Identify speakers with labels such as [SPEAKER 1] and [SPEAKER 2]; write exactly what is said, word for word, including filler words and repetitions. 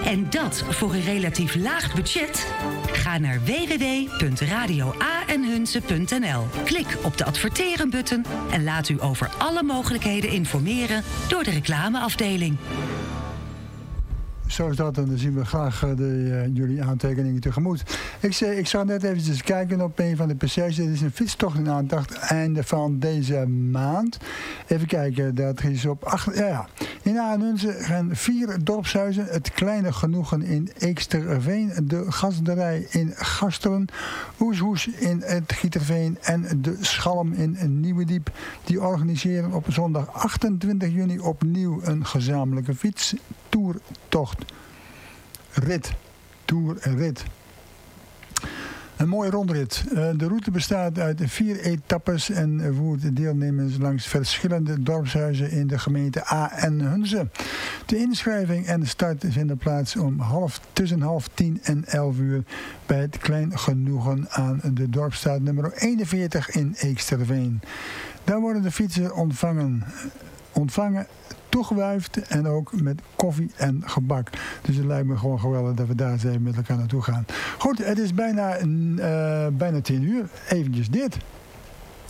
[SPEAKER 1] En dat voor een relatief laag budget? Ga naar w w w punt radio a en hunze punt n l. Klik op de adverteren-button en laat u over alle mogelijkheden informeren door de reclameafdeling.
[SPEAKER 2] Zo is dat, en dan zien we graag de, uh, jullie aantekeningen tegemoet. Ik, zei, ik zag net eventjes kijken op een van de P C's. Dit is een fietstocht in aandacht einde van deze maand. Even kijken, dat is op acht. Ja, ja. In Aanhunze gaan vier dorpshuizen. Het Kleine Genoegen in Eeksterveen. De Gazderij in Gasteren. Oeshoes in het Gieterveen. En de Schalm in Nieuwediep. Die organiseren op zondag achtentwintig juni opnieuw een gezamenlijke fietstoertocht. Rit. Tour en rit. Een mooie rondrit. De route bestaat uit vier etappes en voert deelnemers langs verschillende dorpshuizen in de gemeente A en Hunze. De inschrijving en de start vinden plaats om half, tussen half tien en elf uur bij het Klein Genoegen aan de Dorpsstraat nummer eenenveertig in Eeksterveen. Daar worden de fietsers ontvangen, ontvangen toegewuifd en ook met koffie en gebak. Dus het lijkt me gewoon geweldig dat we daar even met elkaar naartoe gaan. Goed, het is bijna, uh, bijna tien uur. Eventjes dit.